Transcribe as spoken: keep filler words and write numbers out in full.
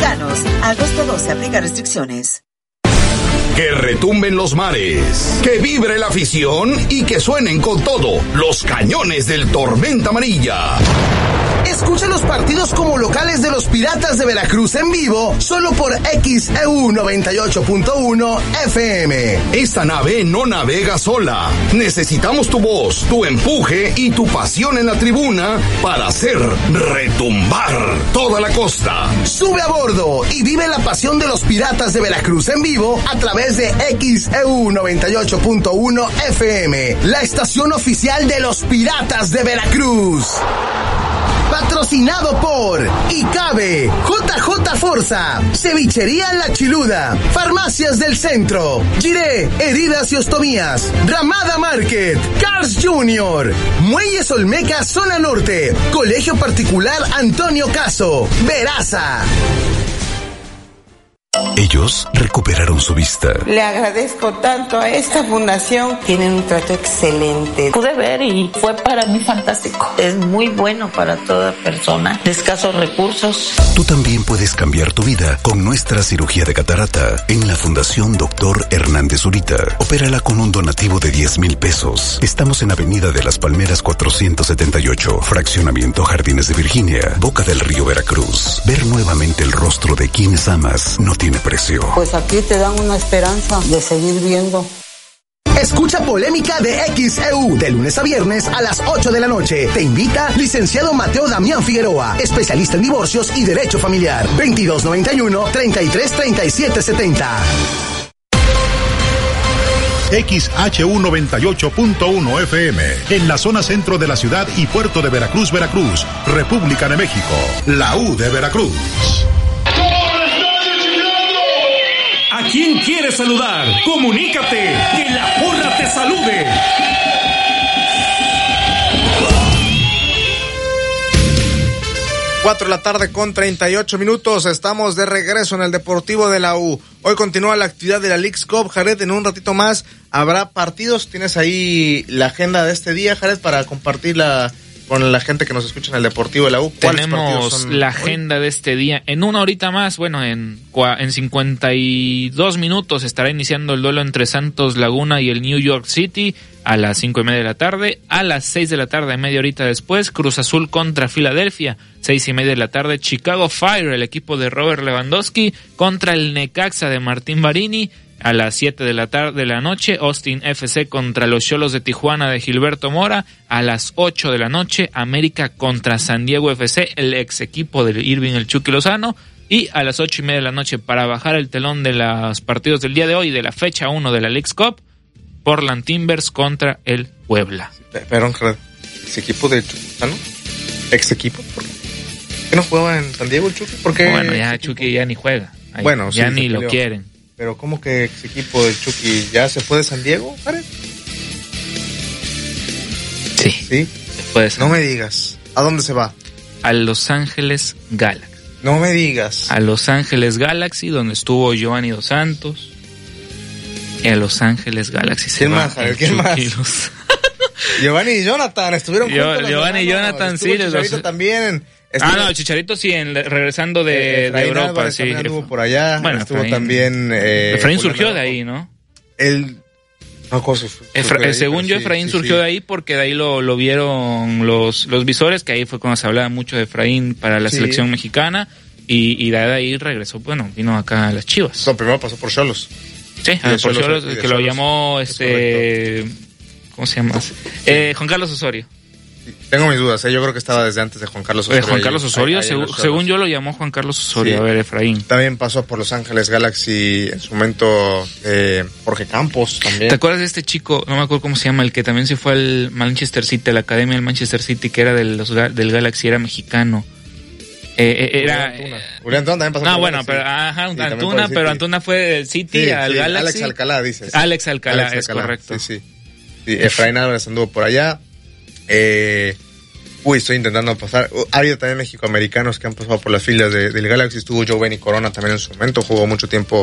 Mexicanos. Agosto doce, aplica restricciones. Que retumben los mares, que vibre la afición y que suenen con todo los cañones del Tormenta Amarilla. Escucha los partidos como locales de los Piratas de Veracruz en vivo, solo por X E U noventa y ocho punto uno F M. Esta nave no navega sola. Necesitamos tu voz, tu empuje y tu pasión en la tribuna para hacer retumbar toda la costa. Sube a bordo y vive la pasión de los Piratas de Veracruz en vivo a través de X E U noventa y ocho punto uno F M, la estación oficial de los Piratas de Veracruz. Patrocinado por Icabe, J J Forza, Cevichería La Chiluda, Farmacias del Centro, Giré, Heridas y Ostomías, Ramada Market, Cars Junior, Muelles Olmeca Zona Norte, Colegio Particular Antonio Caso, Veraza. Ellos recuperaron su vista. Le agradezco tanto a esta fundación. Tienen un trato excelente. Pude ver y fue para mí fantástico. Es muy bueno para toda persona de escasos recursos. Tú también puedes cambiar tu vida con nuestra cirugía de catarata en la Fundación Doctor Hernández Zurita. Opérala con un donativo de diez mil pesos. Estamos en Avenida de las Palmeras cuatrocientos setenta y ocho, Fraccionamiento Jardines de Virginia, Boca del Río, Veracruz. Ver nuevamente el rostro de quienes amas no tiene precio. Pues aquí te dan una esperanza de seguir viendo. Escucha Polémica de X E U de lunes a viernes a las ocho de la noche. Te invita licenciado Mateo Damián Figueroa, especialista en divorcios y derecho familiar. veintidós noventa y uno, treinta y tres, treinta y siete setenta. X H U noventa y ocho punto uno F M, en la zona centro de la ciudad y puerto de Veracruz, Veracruz, República de México. La U de Veracruz. ¿A quién quieres saludar? Comunícate, que la porra te salude. Cuatro de la tarde con treinta y ocho minutos, estamos de regreso en el Deportivo de la U. Hoy continúa la actividad de la Leagues Cup, Jared, en un ratito más habrá partidos. ¿Tienes ahí la agenda de este día, Jared, para compartirla con la gente que nos escucha en el Deportivo de la U? Tenemos la agenda hoy de este día. En una horita más, bueno, en, en cincuenta y dos minutos estará iniciando el duelo entre Santos Laguna y el New York City a las cinco y media de la tarde. A las seis de la tarde, media horita después, Cruz Azul contra Filadelfia. Seis y media de la tarde, Chicago Fire, el equipo de Robert Lewandowski, contra el Necaxa de Martín Barini. A las siete de la tarde de la noche, Austin F C contra los Xolos de Tijuana de Gilberto Mora. A las ocho de la noche, América contra San Diego F C, el ex equipo de Irving el Chucky Lozano. Y a las ocho y media de la noche, para bajar el telón de los partidos del día de hoy, de la fecha uno de la Leagues Cup, Portland Timbers contra el Puebla. Perdón, ¿ese equipo de Chucky Lozano? ¿Ex equipo? ¿Por qué no jugaba en San Diego el Chucky? ¿Por qué? Bueno, ya Chucky ya ni juega. Ahí, bueno, ya sí, ni lo quieren. Pero ¿cómo que ese equipo del Chucky ya se fue de San Diego, Jared? Sí. ¿Sí? Se fue de San No me digas. ¿A dónde se va? A Los Ángeles Galaxy. No me digas. A Los Ángeles Galaxy, donde estuvo Giovanni Dos Santos. Y a Los Ángeles Galaxy se ¿Quién va más, Jared? ¿Quién más? Los... Giovanni y Jonathan estuvieron Yo, juntos. Giovanni y Jonathan, sí. Los... también. Estuvo... Ah, no, el Chicharito sí, en, regresando de, eh, de Europa, Álvarez sí. Estuvo por allá. Bueno, estuvo Efraín, también. Eh, Efraín surgió de ahí, ¿no? El. No, cosa, Efra, de ahí, según yo, sí, Efraín sí, surgió sí. de ahí porque de ahí lo, lo vieron los, los visores, que ahí fue cuando se hablaba mucho de Efraín para la sí. selección mexicana. Y, y de ahí regresó, bueno, vino acá a las Chivas. No, primero pasó por Xolos. Sí, por Xolos, que lo llamó, este. ¿Cómo se llama? Eh, Juan Carlos Osorio. Tengo mis dudas, ¿eh? Yo creo que estaba desde antes de Juan Carlos Osorio. De Juan Carlos Osorio, ahí, ahí según, según yo lo llamó Juan Carlos Osorio, sí. A ver, Efraín. También pasó por Los Ángeles Galaxy en su momento eh, Jorge Campos también. ¿Te acuerdas de este chico, no me acuerdo cómo se llama, el que también se fue al Manchester City, a la academia del Manchester City, que era de los, del Galaxy, era mexicano? Eh, eh, era Julián Antuna. Julián Antuna también pasó no, por bueno, Galaxy. pero ajá, sí, Antuna, pero Antuna fue del City sí, al sí, Galaxy. Alex Alcalá, dices. Alex Alcalá, Alex es Alcalá, correcto. Sí, sí. sí Efraín Álvarez anduvo por allá. Eh, uy, estoy intentando pasar. Ha habido también mexicoamericanos que han pasado por las filas de, del Galaxy. Estuvo Giovanni Corona también en su momento. Jugó mucho tiempo